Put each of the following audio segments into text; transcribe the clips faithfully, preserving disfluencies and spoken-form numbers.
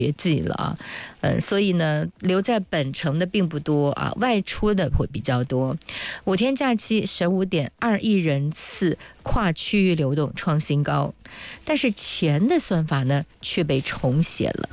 节季了啊，嗯，所以呢，留在本城的并不多啊，外出的会比较多。五天假期，十五点二亿人次跨区域流动创新高，但是钱的算法呢却被重写了。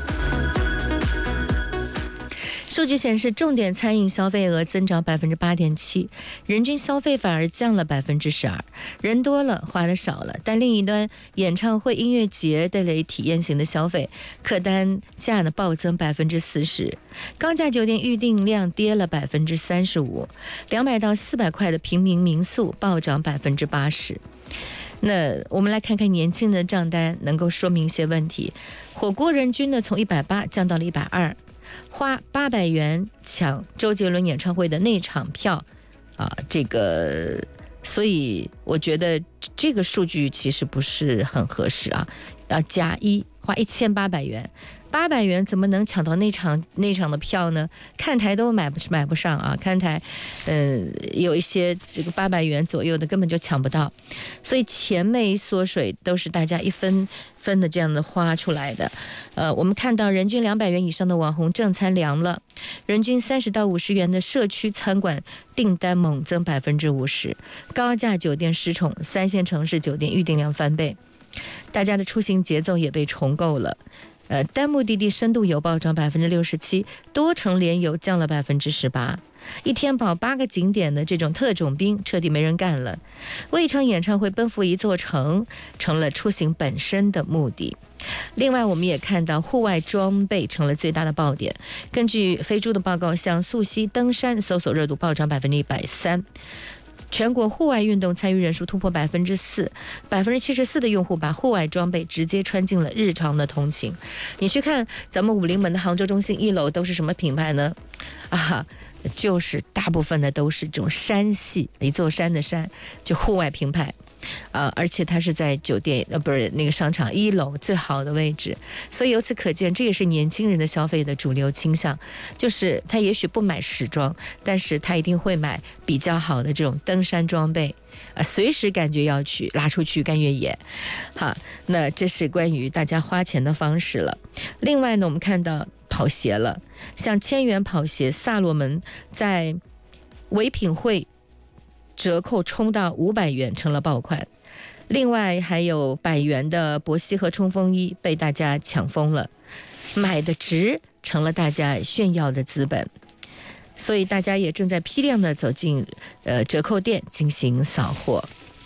数据显示，重点餐饮消费额增长百分之八点七，人均消费反而降了百分之十二。人多了，花的少了，但另一端，演唱会、音乐节这类体验型的消费，客单价呢暴增百分之四十。高价酒店预订量跌了百分之三十五，两百到四百块的平民民宿暴涨百分之八十。那我们来看看年轻人的账单，能够说明一些问题。火锅人均呢从一百八降到了一百二。花八百元抢周杰伦演唱会的内场票，啊，这个，所以我觉得这个数据其实不是很合适啊，要加一，花一千八百元。八百元怎么能抢到那场那场的票呢？看台都买不买不上啊！看台，嗯，有一些这个八百元左右的根本就抢不到，所以钱没缩水，都是大家一分分的这样的花出来的。呃，我们看到人均两百元以上的网红正餐凉了，人均三十到五十元的社区餐馆订单猛增百分之五十，高价酒店失宠，三线城市酒店预订量翻倍，大家的出行节奏也被重构了。呃，单目的地深度游暴涨百分之六十七，多城联游降了百分之十八，一天跑八个景点的这种特种兵彻底没人干了。为一场演唱会奔赴一座城，成了出行本身的目的。另外，我们也看到户外装备成了最大的爆点。根据飞猪的报告，像溯溪、登山搜索热度暴涨百分之一百三。全国户外运动参与人数突破百分之四，百分之七十四的用户把户外装备直接穿进了日常的通勤。你去看咱们武林门的杭州中心一楼都是什么品牌呢？啊，就是大部分的都是这种山系，一座山的山，就户外品牌。呃，而且它是在酒店呃不是那个商场一楼最好的位置，所以由此可见，这也是年轻人的消费的主流倾向，就是他也许不买时装，但是他一定会买比较好的这种登山装备，啊，随时感觉要去拉出去干越野。好，那这是关于大家花钱的方式了。另外呢，我们看到跑鞋了，像千元跑鞋萨洛门在唯品会折扣冲到五百元，成了爆款。另外还有百元的博西和冲锋衣被大家抢疯了，买的值成了大家炫耀的资本，所以大家也正在批量的走进呃折扣店进行扫货。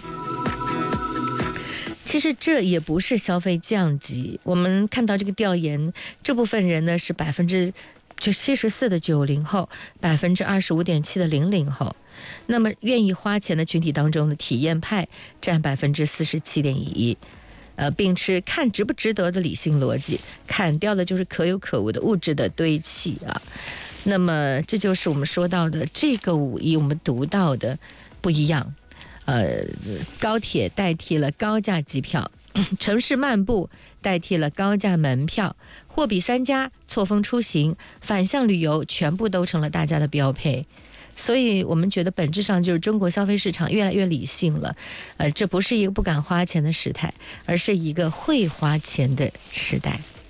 其实这也不是消费降级，我们看到这个调研，这部分人呢是百分之就七十四的九零后，百分之二十五点七的零零后。那么愿意花钱的群体当中的体验派占百分之四十七点一，呃，并持看值不值得的理性逻辑，砍掉的就是可有可无的物质的堆砌啊。那么这就是我们说到的这个五一我们读到的不一样。呃，高铁代替了高价机票，城市漫步代替了高价门票，货比三家，错峰出行，反向旅游，全部都成了大家的标配。所以我们觉得本质上就是中国消费市场越来越理性了，呃，这不是一个不敢花钱的时代，而是一个会花钱的时代。